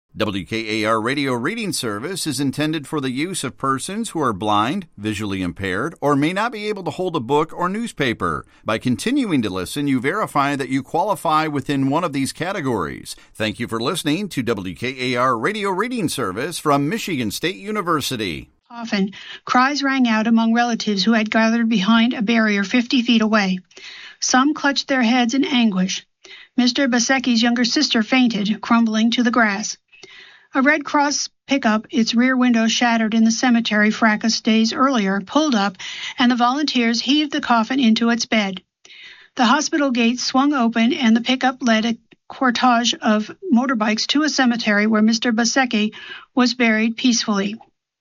WKAR Radio Reading Service is intended for the use of persons who are blind, visually impaired, or may not be able to hold a book or newspaper. By continuing to listen, you verify that you qualify within one of these categories. Thank you for listening to WKAR Radio Reading Service from Michigan State University. Often, cries rang out among relatives who had gathered behind a barrier 50 feet away. Some clutched their heads in anguish. Mr. Basecki's younger sister fainted, crumbling to the grass. A Red Cross pickup, its rear window shattered in the cemetery fracas days earlier, pulled up, and the volunteers heaved the coffin into its bed. The hospital gates swung open, and the pickup led a cortege of motorbikes to a cemetery where Mr. Basecki was buried peacefully.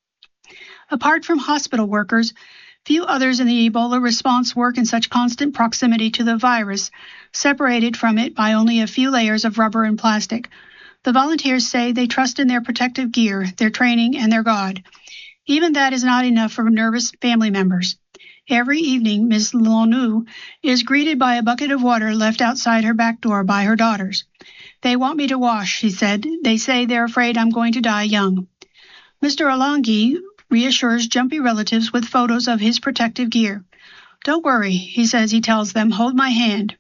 Apart from hospital workers, few others in the Ebola response work in such constant proximity to the virus, separated from it by only a few layers of rubber and plastic. The volunteers say they trust in their protective gear, their training, and their God. Even that is not enough for nervous family members. Every evening, Ms. Lonu is greeted by a bucket of water left outside her back door by her daughters. They want me to wash, she said. They say they're afraid I'm going to die young. Mr. Alangi reassures jumpy relatives with photos of his protective gear. Don't worry, he says. He tells them, hold my hand.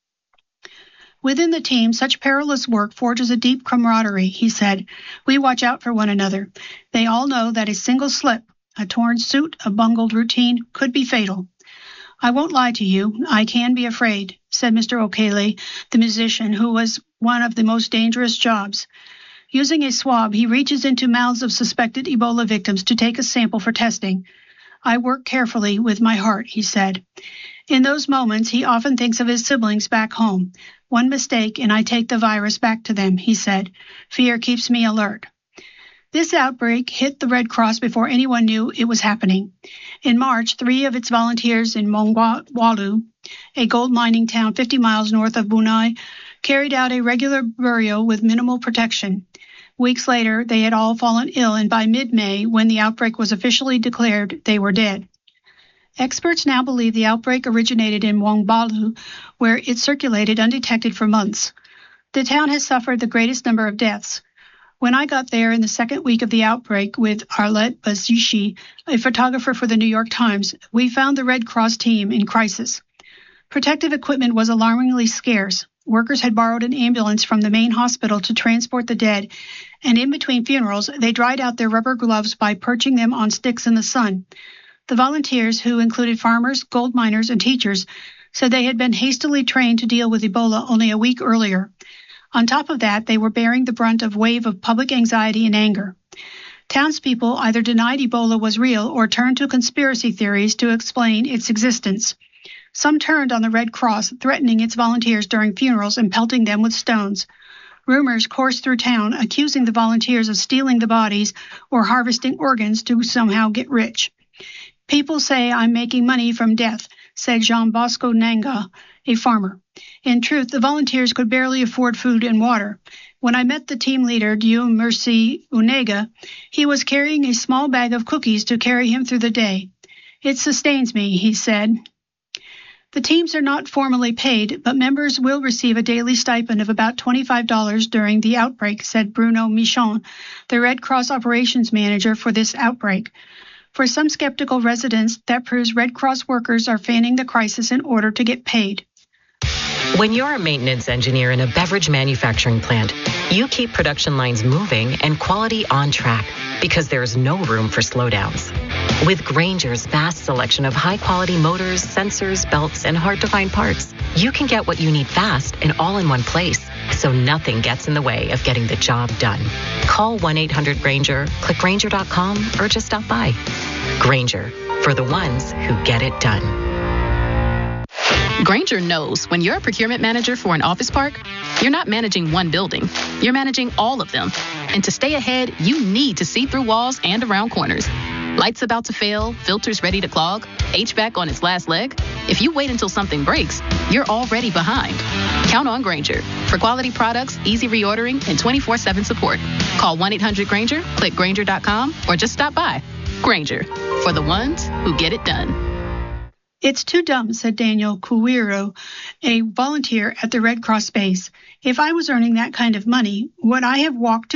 Within the team, such perilous work forges a deep camaraderie, he said. We watch out for one another. They all know that a single slip, a torn suit, a bungled routine, could be fatal. I won't lie to you. I can be afraid, said Mr. Okele, the musician, who was one of the most dangerous jobs. Using a swab, he reaches into mouths of suspected Ebola victims to take a sample for testing. I work carefully with my heart, he said. In those moments, he often thinks of his siblings back home. One mistake and I take the virus back to them, he said. Fear keeps me alert. This outbreak hit the Red Cross before anyone knew it was happening. In March, 3 of its volunteers in Mongwalu, a gold mining town 50 miles north of Bunai, carried out a regular burial with minimal protection. Weeks later, they had all fallen ill, and by mid-May, when the outbreak was officially declared, they were dead. Experts now believe the outbreak originated in Mongwalu, where it circulated undetected for months. The town has suffered the greatest number of deaths. When I got there in the second week of the outbreak with Arlette Bazishi, a photographer for the New York Times, we found the Red Cross team in crisis. Protective equipment was alarmingly scarce. Workers had borrowed an ambulance from the main hospital to transport the dead, and in between funerals, they dried out their rubber gloves by perching them on sticks in the sun. The volunteers, who included farmers, gold miners, and teachers, said they had been hastily trained to deal with Ebola only a week earlier. On top of that, they were bearing the brunt of a wave of public anxiety and anger. Townspeople either denied Ebola was real or turned to conspiracy theories to explain its existence. Some turned on the Red Cross, threatening its volunteers during funerals and pelting them with stones. Rumors coursed through town, accusing the volunteers of stealing the bodies or harvesting organs to somehow get rich. People say I'm making money from death, said Jean Bosco Nanga, a farmer. In truth, the volunteers could barely afford food and water. When I met the team leader, Dieu Merci Unega, he was carrying a small bag of cookies to carry him through the day. It sustains me, he said. The teams are not formally paid, but members will receive a daily stipend of about $25 during the outbreak, said Bruno Michon, the Red Cross operations manager for this outbreak. For some skeptical residents, that proves Red Cross workers are fanning the crisis in order to get paid. When you're a maintenance engineer in a beverage manufacturing plant, you keep production lines moving and quality on track because there's no room for slowdowns. With Grainger's vast selection of high-quality motors, sensors, belts, and hard-to-find parts, you can get what you need fast and all in one place, so nothing gets in the way of getting the job done. Call 1-800-GRAINGER, click Grainger.com, or just stop by. Grainger, for the ones who get it done. Grainger knows when you're a procurement manager for an office park, you're not managing one building, you're managing all of them. And to stay ahead, you need to see through walls and around corners. Lights about to fail, filters ready to clog, HVAC on its last leg. If you wait until something breaks, you're already behind. Count on Grainger for quality products, easy reordering, and 24/7 support. Call 1-800-GRAINGER, click Grainger.com, or just stop by. Grainger, for the ones who get it done. It's too dumb, said Daniel Kuwiro, a volunteer at the Red Cross base. If I was earning that kind of money, would I have walked to